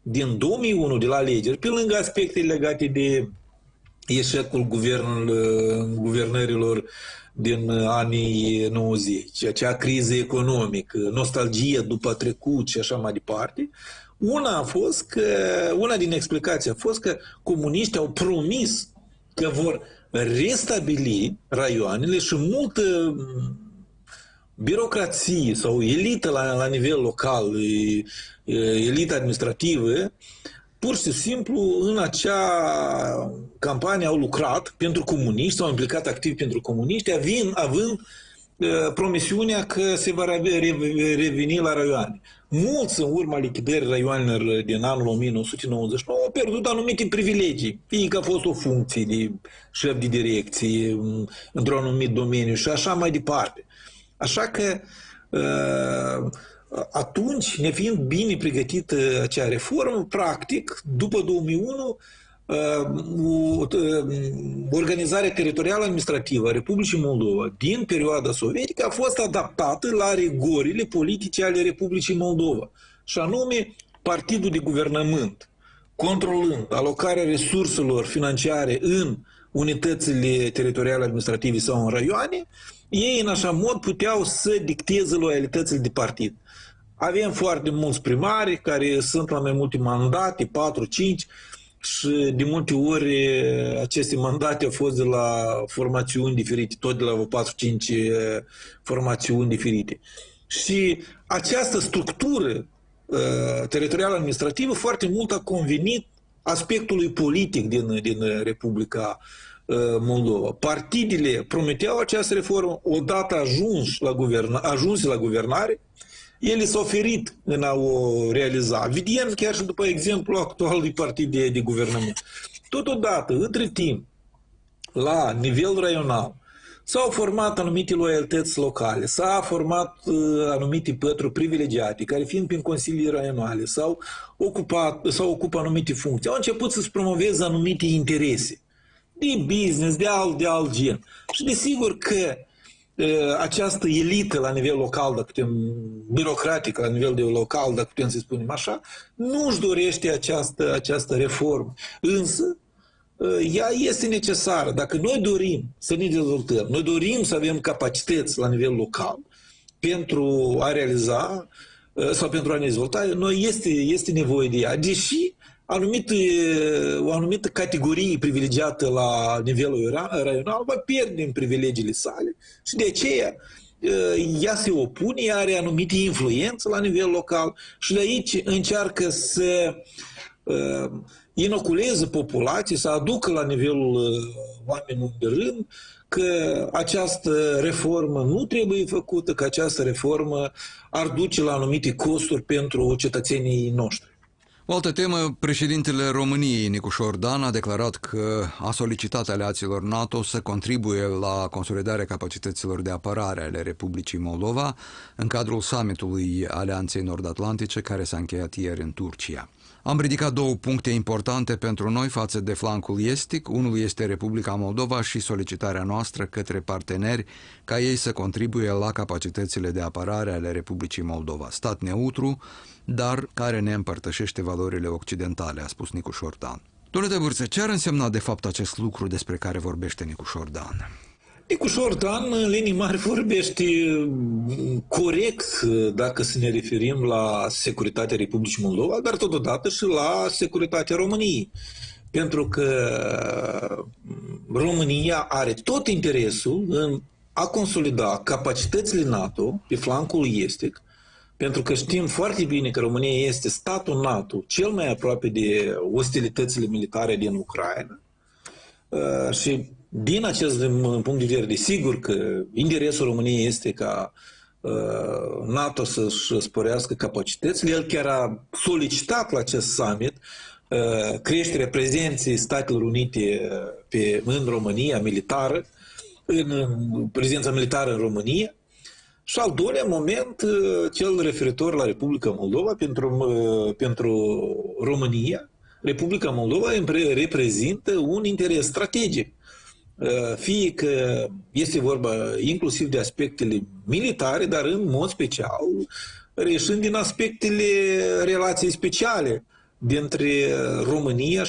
din 2001 de la alegeri, pe lângă aspecte legate de eșecul guvernărilor din anii 90, acea criză economică, nostalgie după trecut și așa mai departe, una din explicații a fost că comuniștii au promis că vor restabili raioanele și multă birocrație sau elită la nivel local, elită administrativă, pur și simplu în acea campanie au lucrat pentru comuniști, s-au implicat activ pentru comuniști, având promisiunea că se va reveni la raioane. Mulți în urma lichidării raioanelor din anul 1999 au pierdut anumite privilegii, fie că a fost o funcție de șef de direcție într-un anumit domeniu și așa mai departe. Așa că atunci, nefiind bine pregătită acea reformă, practic, după 2001, organizarea teritorială administrativă a Republicii Moldova din perioada sovietică a fost adaptată la rigorile politice ale Republicii Moldova, și anume partidul de guvernământ, controlând alocarea resurselor financiare în unitățile teritoriale administrative sau în raioane, ei în așa mod puteau să dicteze loialitățile de partid. Avem foarte mulți primari care sunt la mai multe mandate, 4-5, și de multe ori aceste mandate au fost de la formațiuni diferite, tot de la 4-5 formațiuni diferite. Și această structură teritorială administrativă foarte mult a convenit aspectului politic din Republica Moldova. Partidele prometeau această reformă, odată ajunse la guvernare, ele s-au ferit în a o realiza. Vedem chiar și după exemplu actualului partid de guvernământ. Totodată, între timp, la nivel raional, s-au format anumite loialități locale, s-au format anumite pături privilegiate, care fiind prin consilii raionale, s-au ocupat anumite funcții, au început să-și promoveze anumite interese de business, de alt gen. Și desigur că această elită la nivel local, dacă putem, birocratică la nivel de local, dacă putem să spunem așa, nu își dorește această reformă. Însă, ea este necesară. Dacă noi dorim să ne dezvoltăm, noi dorim să avem capacități la nivel local pentru a realiza sau pentru a ne dezvolta, noi este nevoie de ea. Deși o anumită categorie privilegiată la nivelul raional va pierde din privilegiile sale și de aceea ea se opune, ea are anumite influențe la nivel local și de aici încearcă să inoculeze populații, să aducă la nivelul oamenilor de rând că această reformă nu trebuie făcută, că această reformă ar duce la anumite costuri pentru cetățenii noștri. O altă temă, președintele României, Nicușor Dan, a declarat că a solicitat aliaților NATO să contribuie la consolidarea capacităților de apărare ale Republicii Moldova în cadrul summitului Alianței Nord-Atlantice care s-a încheiat ieri în Turcia. Am ridicat două puncte importante pentru noi față de flancul estic. Unul este Republica Moldova și solicitarea noastră către parteneri ca ei să contribuie la capacitățile de apărare ale Republicii Moldova. Stat neutru, dar care ne împărtășește valorile occidentale, a spus Nicușor Dan. Domnule Bârță, ce ar însemna de fapt acest lucru despre care vorbește Nicușor Dan? Nicușor Dan, în linii mari, vorbește corect dacă să ne referim la securitatea Republicii Moldova, dar totodată și la securitatea României. Pentru că România are tot interesul în a consolida capacitățile NATO pe flancul estic, pentru că știm foarte bine că România este statul NATO cel mai aproape de ostilitățile militare din Ucraina și din acest punct de vedere, sigur că interesul României este ca NATO să-și sporească capacitățile. El chiar a solicitat la acest summit creșterea prezenței Statelor Unite în România militară, prezența militară în România. Și al doilea moment, cel referitor la Republica Moldova pentru România. Republica Moldova reprezintă un interes strategic. Fie că este vorba inclusiv de aspectele militare, dar în mod special reieșind din aspectele relației speciale dintre România